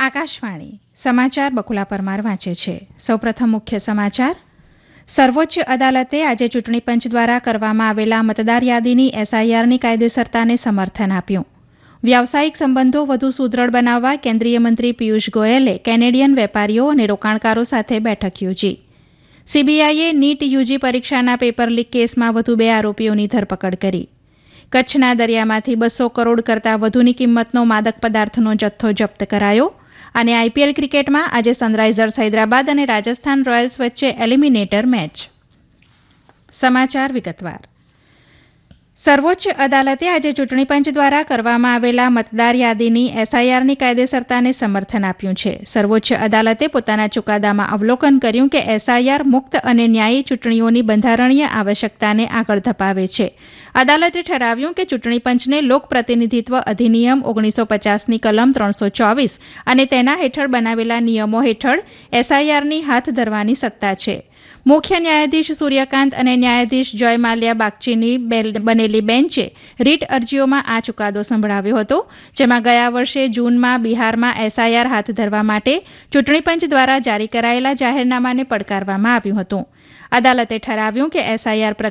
આકાશવાણી સમાચાર બકુલા પરમાર વાંચે છે. સૌપ્રથમ મુખ્ય સમાચાર. સર્વોચ્ચ અદાલતે આજે ચૂંટણી પંચ દ્વારા કરવામાં આવેલા મતદાર યાદીની એસઆઈઆરની કાયદેસરતાને સમર્થન આપ્યું. વ્યાવસાયિક સંબંધો વધુ સુદૃઢ બનાવવા કેન્દ્રીય મંત્રી પિયુષ ગોયલે કેનેડિયન વેપારીઓ અને રોકાણકારો સાથે બેઠક યોજી. સીબીઆઈએ નીટ યુજી પરીક્ષાના પેપર લીક કેસમાં વધુ 2 આરોપીઓની ધરપકડ કરી. કચ્છના દરિયામાંથી 200 કરોડ કરતાં વધુની કિંમતનો માદક પદાર્થનો જથ્થો જપ્ત કરાયો. અને આઈપીએલ ક્રિકેટમાં આજે સનરાઇઝર્સ હૈદરાબાદ અને રાજસ્થાન રોયલ્સ વચ્ચે એલિમિનેટર મેચ. સમાચાર વિગતવાર. સર્વોચ્ચ અદાલતે આજે ચૂંટણી પંચ દ્વારા કરવામાં આવેલા મતદાર યાદીની એસઆઈઆરની કાયદેસરતાને સમર્થન આપ્યું છે. સર્વોચ્ચ અદાલતે પોતાના ચુકાદામાં અવલોકન કર્યું કે એસઆઈઆર મુક્ત અને ન્યાયી ચૂંટણીઓની બંધારણીય આવશ્યકતાને આગળ ધપાવે છે. અદાલતે ઠરાવ્યું કે ચૂંટણી પંચને લોકપ્રતિનિધિત્વ અધિનિયમ 1950ની કલમ 324 અને તેના હેઠળ બનાવેલા નિયમો હેઠળ એસઆઈઆરની હાથ ધરવાની સત્તા છે. મુખ્ય ન્યાયાધીશ સૂર્યકાંત અને ન્યાયાધીશ જય માલ્યા બાગચીની બનેલી બેન્ચે રીટ અરજીઓમાં આ ચુકાદો સંભળાવ્યો હતો, જેમાં ગયા વર્ષે જૂનમાં બિહારમાં એસઆઈઆર હાથ ધરવા માટે ચૂંટણી પંચ દ્વારા જારી કરાયેલા જાહેરનામાને પડકારવામાં આવ્યું હતું. અદાલતે ઠરાવ્યું કે એસઆઈઆર